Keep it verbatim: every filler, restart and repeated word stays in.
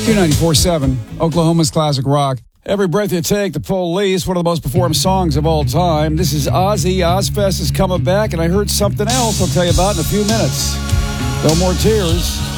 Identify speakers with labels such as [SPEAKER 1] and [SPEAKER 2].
[SPEAKER 1] Q ninety-four point seven, Oklahoma's classic rock. Every Breath You Take, The Police, one of the most performed songs of all time. This is Ozzy. Ozfest is coming back, and I heard something else I'll tell you about in a few minutes. No More Tears.